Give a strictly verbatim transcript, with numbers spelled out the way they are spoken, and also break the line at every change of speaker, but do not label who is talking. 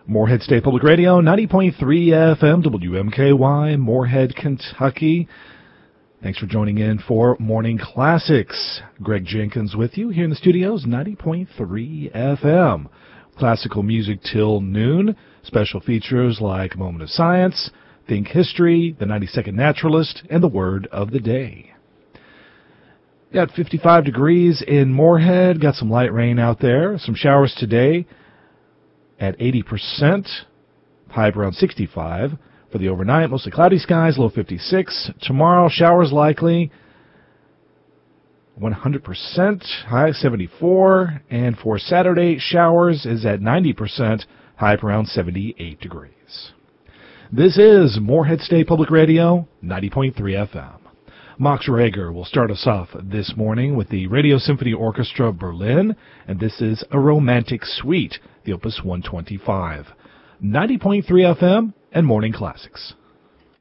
Morehead State Public Radio, ninety point three F M, W M K Y, Morehead, Kentucky. Thanks for joining in for Morning Classics. Greg Jenkins with you here in the studios, ninety point three F M. Classical music till noon. Special features like Moment of Science, Think History, The ninety-second Naturalist, and the Word of the Day. Got fifty-five degrees in Morehead. Got some light rain out there. Some showers today at eighty percent. High around sixty-five. For the overnight, mostly cloudy skies, low fifty-six. Tomorrow, showers likely, one hundred percent. High seventy-four. And for Saturday, showers is at ninety percent. High around seventy-eight degrees. This is Morehead State Public Radio, ninety point three F M. Max Reger will start us off this morning with the Radio Symphony Orchestra of Berlin, and this is A Romantic Suite, the Opus one twenty-five. ninety point three F M and Morning Classics.